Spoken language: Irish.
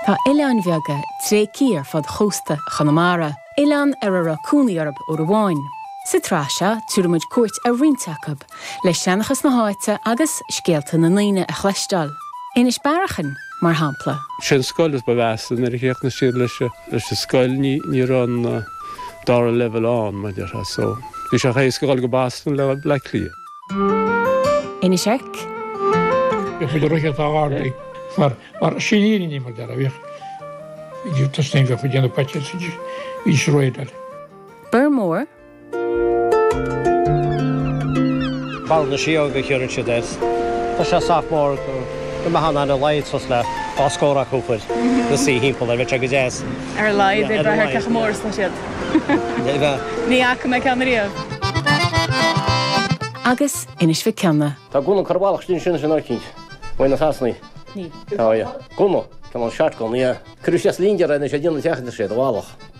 Tá Ileán bheaga tré cír fad chósta Chonamara. Ileán ar cúnaíarb ó Rháin. Sa tráise tuairimid cuairt a rintacab leis seanachas na háite agus scéalta na naoine a chleistal. Inis barachan mar hampla. Sin scoil is bhheasta na chéach na siad leis scoil ní ran dar level an mar dear so. Bhí sé chééis scoil go bástan le lia. Inis ec? Bhí ruiche táhá mar siníí ní mar dar a bhíh. Dú tasnéim go déanana pate ís roiidal. Bur mór? Bal na síog go chiúann si des. Tá sé safmór go mehanana na leid sos leáscóra cúpaid na sí hímpel a bheit go déas. Ar leid é brethir ceach mór na siad. Ní acha me ceannaríomh. Agus inis bheith ceanna. Tá gúna carbalach sin sin ácinn. Bhain na chasnaí. Ní. Gúna, tá an seaartcón, cruisias línear na sé dtíanana teachta sé do bhálach.